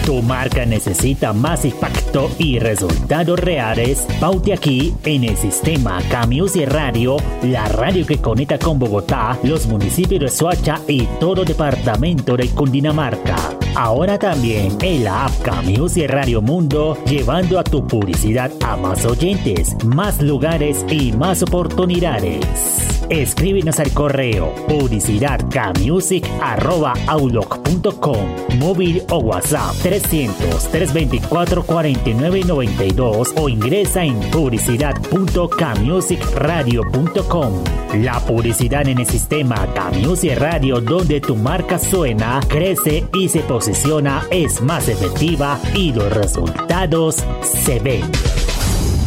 Tu marca necesita más impacto y resultados reales. Paute aquí en el sistema K-Music Radio, la radio que conecta con Bogotá, los municipios de Soacha y todo departamento de Cundinamarca. Ahora también en la app K-Music Radio Mundo, llevando a tu publicidad a más oyentes, más lugares y más oportunidades. Escríbenos al correo publicidadkmusic@outlook.com, móvil o WhatsApp 300-324-4992 o ingresa en publicidad.kmusicradio.com. La publicidad en el sistema K-Music Radio, donde tu marca suena, crece y se posiciona, es más efectiva y los resultados se ven.